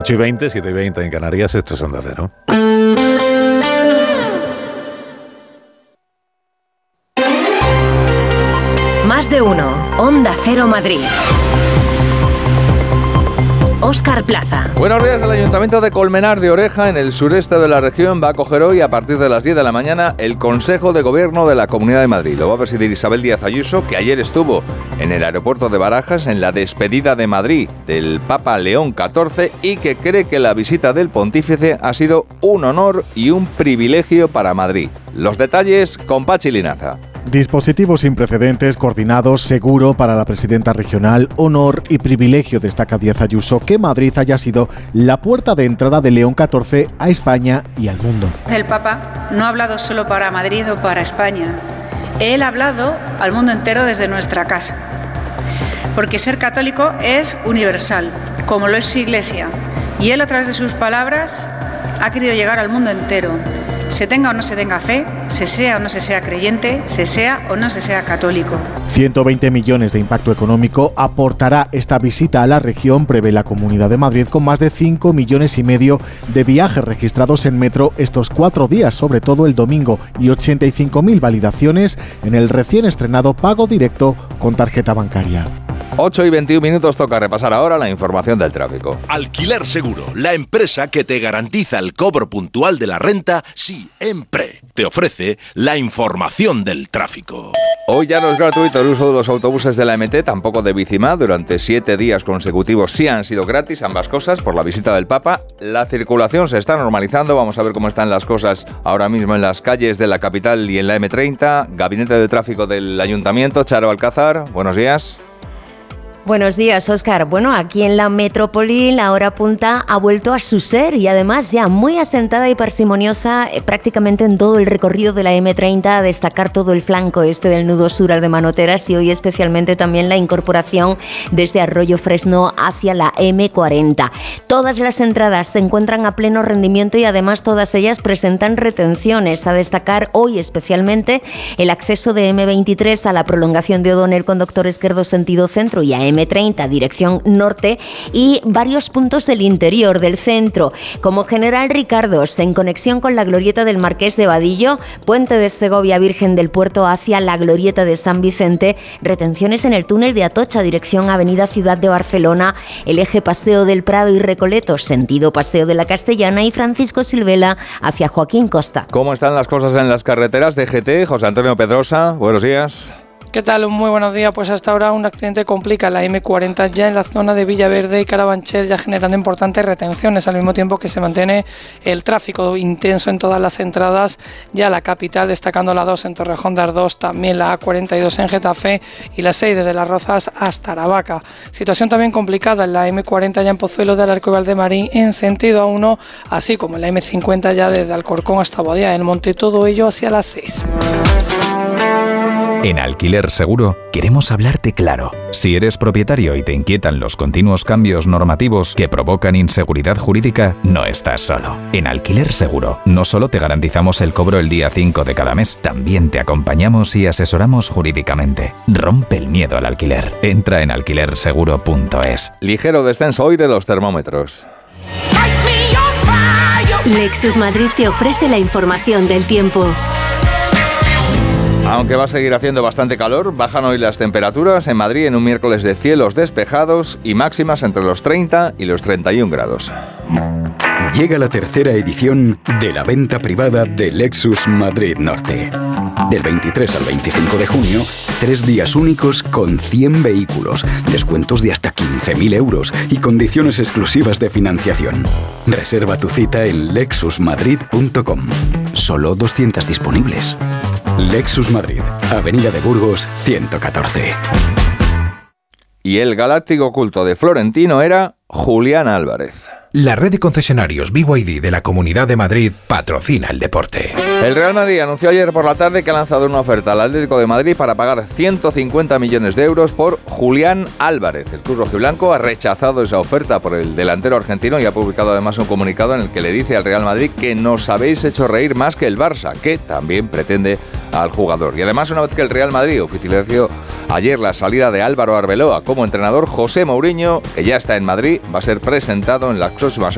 8:20, 7:20 en Canarias, esto es Onda Cero. Más de uno. Onda Cero Madrid. Óscar Plaza. Buenos días. El Ayuntamiento de Colmenar de Oreja, en el sureste de la región, va a acoger hoy, a partir de las 10 de la mañana, el Consejo de Gobierno de la Comunidad de Madrid. Lo va a presidir Isabel Díaz Ayuso, que ayer estuvo en el aeropuerto de Barajas en la despedida de Madrid del Papa León XIV y que cree que la visita del pontífice ha sido un honor y un privilegio para Madrid. Los detalles con Pachi Linaza. Dispositivo sin precedentes, coordinado, seguro para la presidenta regional, honor y privilegio, destaca Díaz Ayuso, que Madrid haya sido la puerta de entrada de León XIV a España y al mundo. El Papa no ha hablado solo para Madrid o para España, él ha hablado al mundo entero desde nuestra casa, porque ser católico es universal, como lo es su Iglesia, y él a través de sus palabras ha querido llegar al mundo entero. Se tenga o no se tenga fe, se sea o no se sea creyente, se sea o no se sea católico. 120 millones de impacto económico aportará esta visita a la región, prevé la Comunidad de Madrid, con más de 5,5 millones de viajes registrados en metro estos 4 días, sobre todo el domingo, y 85.000 validaciones en el recién estrenado pago directo con tarjeta bancaria. 8:21, toca repasar ahora la información del tráfico. Alquiler Seguro, la empresa que te garantiza el cobro puntual de la renta siempre. Te ofrece la información del tráfico. Hoy ya no es gratuito el uso de los autobuses de la MT, tampoco de Bicimá. Durante 7 días consecutivos sí han sido gratis, ambas cosas, por la visita del Papa. La circulación se está normalizando. Vamos a ver cómo están las cosas ahora mismo en las calles de la capital y en la M30. Gabinete de Tráfico del Ayuntamiento, Charo Alcázar, buenos días. Buenos días, Óscar. Bueno, aquí en la metrópoli la hora punta ha vuelto a su ser y además ya muy asentada y parsimoniosa prácticamente en todo el recorrido de la M30, a destacar todo el flanco este del nudo sur al de Manoteras y hoy especialmente también la incorporación desde Arroyo Fresno hacia la M40. Todas las entradas se encuentran a pleno rendimiento y además todas ellas presentan retenciones, a destacar hoy especialmente el acceso de M23 a la prolongación de O'Donnell con Doctor Esquerdo sentido centro y a M30 dirección norte y varios puntos del interior del centro, como General Ricardos en conexión con la glorieta del Marqués de Vadillo, Puente de Segovia Virgen del Puerto hacia la glorieta de San Vicente, retenciones en el túnel de Atocha dirección Avenida Ciudad de Barcelona, el eje Paseo del Prado y Recoletos sentido Paseo de la Castellana y Francisco Silvela hacia Joaquín Costa. ¿Cómo están las cosas en las carreteras de GT? José Antonio Pedrosa, buenos días. ¿Qué tal? Muy buenos días. Pues hasta ahora un accidente complica la M40 ya en la zona de Villaverde y Carabanchel, ya generando importantes retenciones, al mismo tiempo que se mantiene el tráfico intenso en todas las entradas ya a la capital, destacando la 2 en Torrejón de Ardós, también la A42 en Getafe y la 6 desde Las Rozas hasta Aravaca. Situación también complicada en la M40 ya en Pozuelo de Alarco y Valdemarín en sentido A1, así como en la M50 ya desde Alcorcón hasta Boadilla del Monte, todo ello hacia las 6. En Alquiler Seguro queremos hablarte claro. Si eres propietario y te inquietan los continuos cambios normativos que provocan inseguridad jurídica, no estás solo. En Alquiler Seguro no solo te garantizamos el cobro el día 5 de cada mes, también te acompañamos y asesoramos jurídicamente. Rompe el miedo al alquiler. Entra en alquilerseguro.es. Ligero descenso hoy de los termómetros. Lexus Madrid te ofrece la información del tiempo. Aunque va a seguir haciendo bastante calor, bajan hoy las temperaturas en Madrid en un miércoles de cielos despejados y máximas entre los 30 y los 31 grados. Llega la tercera edición de la venta privada de Lexus Madrid Norte. Del 23 al 25 de junio, 3 días únicos con 100 vehículos, descuentos de hasta 15.000 euros y condiciones exclusivas de financiación. Reserva tu cita en lexusmadrid.com. Solo 200 disponibles. Lexus Madrid, Avenida de Burgos, 114. Y el galáctico culto de Florentino era Julián Álvarez. La red de concesionarios BYD de la Comunidad de Madrid patrocina el deporte. El Real Madrid anunció ayer por la tarde que ha lanzado una oferta al Atlético de Madrid para pagar 150 millones de euros por Julián Álvarez. El club rojiblanco ha rechazado esa oferta por el delantero argentino y ha publicado además un comunicado en el que le dice al Real Madrid que nos habéis hecho reír más que el Barça, que también pretende al jugador. Y además, una vez que el Real Madrid oficializó ayer la salida de Álvaro Arbeloa como entrenador, José Mourinho, que ya está en Madrid, va a ser presentado en las próximas